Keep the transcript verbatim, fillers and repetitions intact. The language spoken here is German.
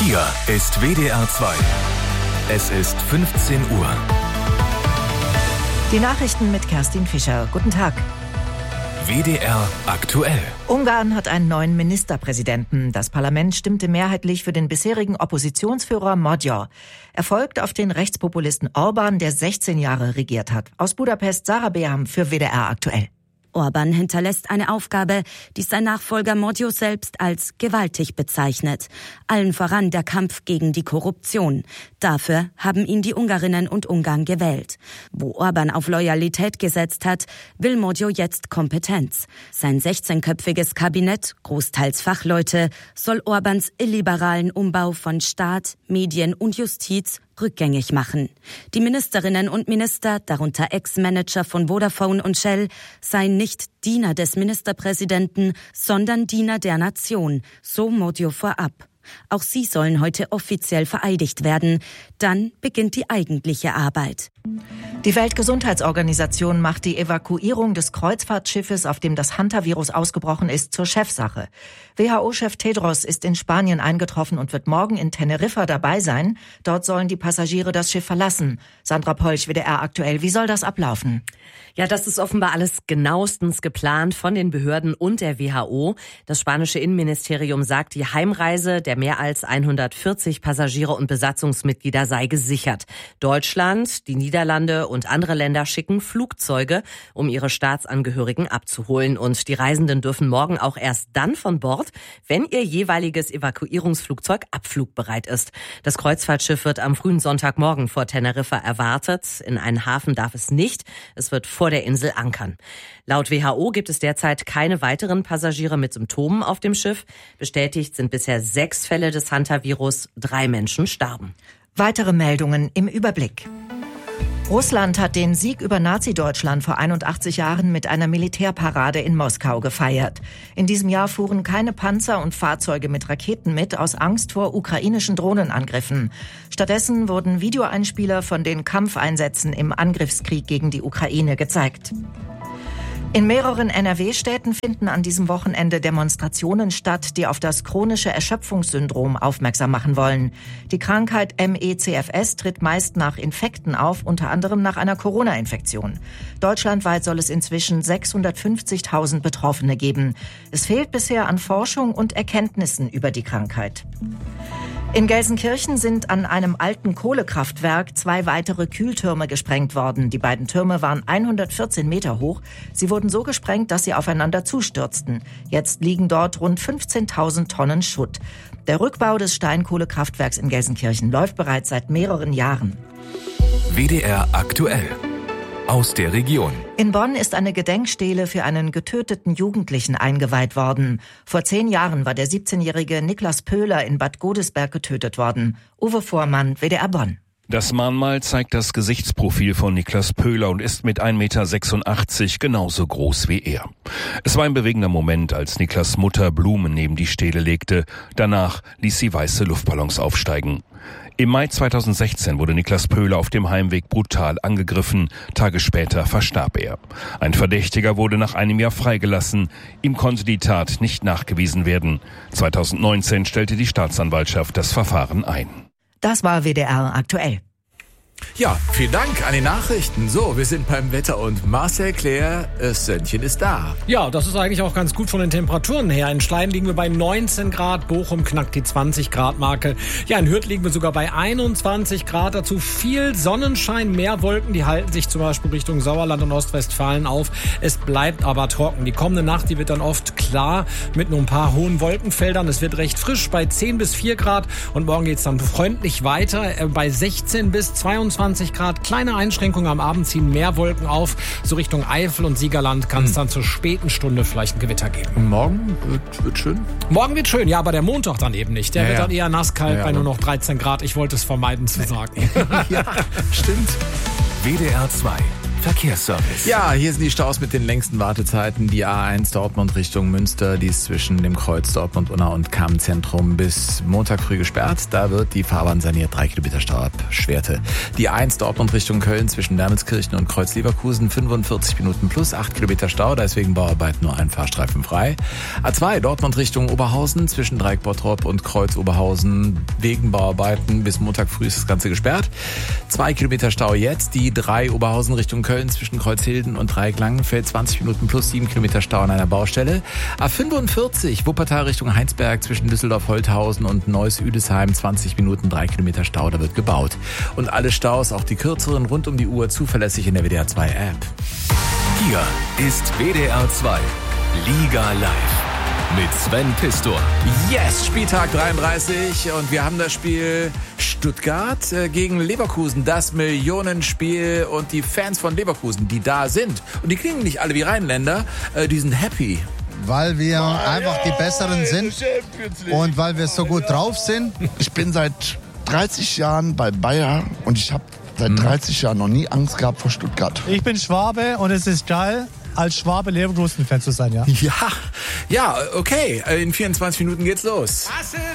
Hier ist W D R zwei. Es ist fünfzehn Uhr. Die Nachrichten mit Kerstin Fischer. Guten Tag. W D R aktuell. Ungarn hat einen neuen Ministerpräsidenten. Das Parlament stimmte mehrheitlich für den bisherigen Oppositionsführer Magyar. Er folgt auf den Rechtspopulisten Orbán, der sechzehn Jahre regiert hat. Aus Budapest Sarah Beham für W D R aktuell. Orbán hinterlässt eine Aufgabe, die sein Nachfolger Magyar selbst als gewaltig bezeichnet. Allen voran der Kampf gegen die Korruption. Dafür haben ihn die Ungarinnen und Ungarn gewählt. Wo Orbán auf Loyalität gesetzt hat, will Magyar jetzt Kompetenz. Sein sechzehnköpfiges Kabinett, großteils Fachleute, soll Orbáns illiberalen Umbau von Staat, Medien und Justiz rückgängig machen. Die Ministerinnen und Minister, darunter Ex-Manager von Vodafone und Shell, seien nicht Diener des Ministerpräsidenten, sondern Diener der Nation, so Magyar vorab. Auch sie sollen heute offiziell vereidigt werden. Dann beginnt die eigentliche Arbeit. Die Weltgesundheitsorganisation macht die Evakuierung des Kreuzfahrtschiffes, auf dem das Hantavirus ausgebrochen ist, zur Chefsache. W H O-Chef Tedros ist in Spanien eingetroffen und wird morgen in Teneriffa dabei sein. Dort sollen die Passagiere das Schiff verlassen. Sandra Polch, W D R aktuell. Wie soll das ablaufen? Ja, das ist offenbar alles genauestens geplant von den Behörden und der W H O. Das spanische Innenministerium sagt, die Heimreise der mehr als hundertvierzig Passagiere und Besatzungsmitglieder sei gesichert. Deutschland, die Niederlande und andere Länder schicken Flugzeuge, um ihre Staatsangehörigen abzuholen. Und die Reisenden dürfen morgen auch erst dann von Bord, wenn ihr jeweiliges Evakuierungsflugzeug abflugbereit ist. Das Kreuzfahrtschiff wird am frühen Sonntagmorgen vor Teneriffa erwartet. In einen Hafen darf es nicht. Es wird vor der Insel ankern. Laut W H O gibt es derzeit keine weiteren Passagiere mit Symptomen auf dem Schiff. Bestätigt sind bisher sechs Fälle des Hantavirus. Drei Menschen starben. Weitere Meldungen im Überblick. Russland hat den Sieg über Nazi-Deutschland vor einundachtzig Jahren mit einer Militärparade in Moskau gefeiert. In diesem Jahr fuhren keine Panzer und Fahrzeuge mit Raketen mit, aus Angst vor ukrainischen Drohnenangriffen. Stattdessen wurden Videoeinspieler von den Kampfeinsätzen im Angriffskrieg gegen die Ukraine gezeigt. In mehreren N R W-Städten finden an diesem Wochenende Demonstrationen statt, die auf das chronische Erschöpfungssyndrom aufmerksam machen wollen. Die Krankheit M E C F S tritt meist nach Infekten auf, unter anderem nach einer Corona-Infektion. Deutschlandweit soll es inzwischen sechshundertfünfzigtausend Betroffene geben. Es fehlt bisher an Forschung und Erkenntnissen über die Krankheit. In Gelsenkirchen sind an einem alten Kohlekraftwerk zwei weitere Kühltürme gesprengt worden. Die beiden Türme waren hundertvierzehn Meter hoch. Sie wurden so gesprengt, dass sie aufeinander zustürzten. Jetzt liegen dort rund fünfzehntausend Tonnen Schutt. Der Rückbau des Steinkohlekraftwerks in Gelsenkirchen läuft bereits seit mehreren Jahren. W D R aktuell. Aus der Region. In Bonn ist eine Gedenkstele für einen getöteten Jugendlichen eingeweiht worden. Vor zehn Jahren war der siebzehnjährige Niklas Pöhler in Bad Godesberg getötet worden. Uwe Vormann, W D R Bonn. Das Mahnmal zeigt das Gesichtsprofil von Niklas Pöhler und ist mit ein Meter sechsundachtzig genauso groß wie er. Es war ein bewegender Moment, als Niklas Mutter Blumen neben die Stele legte. Danach ließ sie weiße Luftballons aufsteigen. Im Mai zweitausendsechzehn wurde Niklas Pöhler auf dem Heimweg brutal angegriffen. Tage später verstarb er. Ein Verdächtiger wurde nach einem Jahr freigelassen. Ihm konnte die Tat nicht nachgewiesen werden. zweitausendneunzehn stellte die Staatsanwaltschaft das Verfahren ein. Das war W D R aktuell. Ja, vielen Dank an die Nachrichten. So, wir sind beim Wetter und Marcel Claire, das Sönnchen ist da. Ja, das ist eigentlich auch ganz gut von den Temperaturen her. In Schleien liegen wir bei neunzehn Grad, Bochum knackt die zwanzig Grad Marke. Ja, in Hürth liegen wir sogar bei einundzwanzig Grad. Dazu viel Sonnenschein, mehr Wolken, die halten sich zum Beispiel Richtung Sauerland und Ostwestfalen auf. Es bleibt aber trocken. Die kommende Nacht, die wird dann oft klar mit nur ein paar hohen Wolkenfeldern. Es wird recht frisch bei zehn bis vier Grad und morgen geht's dann freundlich weiter äh, bei sechzehn bis zweiundzwanzig Grad. Kleine Einschränkungen am Abend, ziehen mehr Wolken auf. So Richtung Eifel und Siegerland kann es dann zur späten Stunde vielleicht ein Gewitter geben. Und morgen wird, wird schön? Morgen wird schön, ja, aber der Montag dann eben nicht. Der ja, wird ja. dann eher nasskalt ja, bei nur noch dreizehn Grad. Ich wollte es vermeiden zu sagen. Ja, stimmt. W D R zwei. Verkehrsservice. Ja, hier sind die Staus mit den längsten Wartezeiten. Die A eins Dortmund Richtung Münster, die ist zwischen dem Kreuz Dortmund-Unna und Kammzentrum bis Montag früh gesperrt. Da wird die Fahrbahn saniert, drei Kilometer Stau ab Schwerte. Die A eins Dortmund Richtung Köln zwischen Wermelskirchen und Kreuz Leverkusen, fünfundvierzig Minuten plus acht Kilometer Stau, da ist wegen Bauarbeit nur ein Fahrstreifen frei. A zwei Dortmund Richtung Oberhausen zwischen Dreieck Bottrop und Kreuz Oberhausen, wegen Bauarbeiten bis Montag früh ist das Ganze gesperrt. Zwei Kilometer Stau jetzt. Die drei Oberhausen Richtung Köln zwischen Kreuzhilden und Dreieck Langenfeld, zwanzig Minuten plus sieben Kilometer Stau an einer Baustelle. A fünfundvierzig Wuppertal Richtung Heinsberg zwischen Düsseldorf-Holthausen und Neuss-Üdesheim, zwanzig Minuten, drei Kilometer Stau, da wird gebaut. Und alle Staus, auch die kürzeren, rund um die Uhr zuverlässig in der W D R zwei App. Hier ist W D R zwei Liga Live mit Sven Pistor. Yes, Spieltag dreiunddreißig und wir haben das Spiel Stuttgart gegen Leverkusen, das Millionenspiel, und die Fans von Leverkusen, die da sind, und die klingen nicht alle wie Rheinländer, die sind happy. Weil wir einfach die Besseren sind und weil wir so gut drauf sind. Ich bin seit dreißig Jahren bei Bayer und ich habe seit dreißig Jahren noch nie Angst gehabt vor Stuttgart. Ich bin Schwabe und es ist geil, als Schwabe Leverkusen-Fan zu sein, ja. Ja, ja, okay. In vierundzwanzig Minuten geht's los.